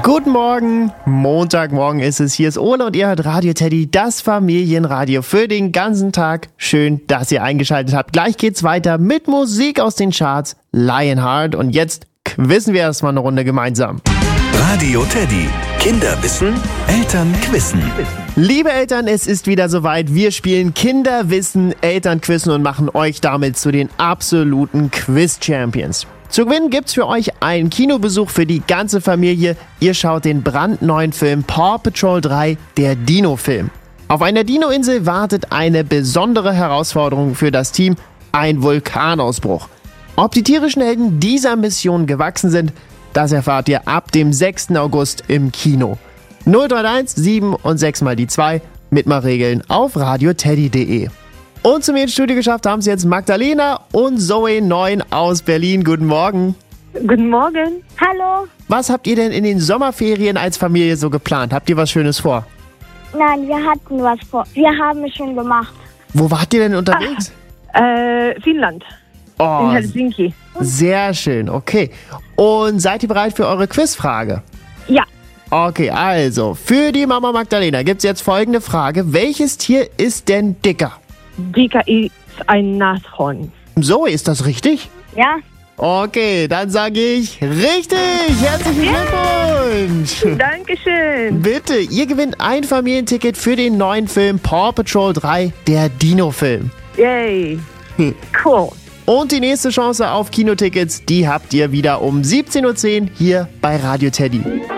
Guten Morgen, Montagmorgen ist es. Hier ist Ole und ihr hört Radio Teddy, das Familienradio für den ganzen Tag. Schön, dass ihr eingeschaltet habt. Gleich geht's weiter mit Musik aus den Charts, Lionheart. Und jetzt quizzen wir erstmal eine Runde gemeinsam. Radio Teddy. Kinder wissen, Eltern quizzen. Liebe Eltern, es ist wieder soweit. Wir spielen Kinderwissen, Elternquizzen und machen euch damit zu den absoluten Quiz-Champions. Zu gewinnen gibt's für euch einen Kinobesuch für die ganze Familie. Ihr schaut den brandneuen Film Paw Patrol 3, der Dino-Film. Auf einer Dino-Insel wartet eine besondere Herausforderung für das Team, ein Vulkanausbruch. Ob die tierischen Helden dieser Mission gewachsen sind, das erfahrt ihr ab dem 6. August im Kino. 031 7 und 6 mal die 2, Mitmachregeln auf radioteddy.de. Und zum Studio geschafft haben es jetzt Magdalena und Zoe 9 aus Berlin. Guten Morgen. Guten Morgen. Hallo. Was habt ihr denn in den Sommerferien als Familie so geplant? Habt ihr was Schönes vor? Nein, wir hatten was vor. Wir haben es schon gemacht. Wo wart ihr denn unterwegs? Finnland. Oh, In Helsinki. sehr schön, okay. Und seid ihr bereit für eure Quizfrage? Ja. Okay, also, für die Mama Magdalena gibt's jetzt folgende Frage. Welches Tier ist denn dicker? Dicker ist ein Nashorn. Zoe, ist das richtig? Ja? Okay, dann sage ich richtig. Herzlichen Glückwunsch. Dankeschön. Bitte, ihr gewinnt ein Familienticket für den neuen Film Paw Patrol 3, der Dino-Film. Yay. Cool. Und die nächste Chance auf Kinotickets, die habt ihr wieder um 17:10 Uhr hier bei Radio Teddy.